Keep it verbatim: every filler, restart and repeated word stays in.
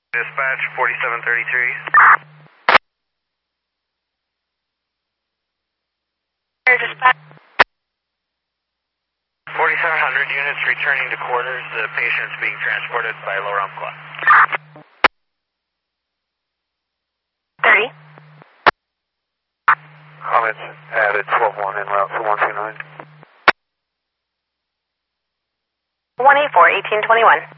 Dispatch forty-seven thirty-three. Dispatch. forty-seven hundred units returning to quarters. The patient's being transported by lower Umpqua. thirty. Comments added twelve one en route for one two nine. one eight four, eighteen twenty-one.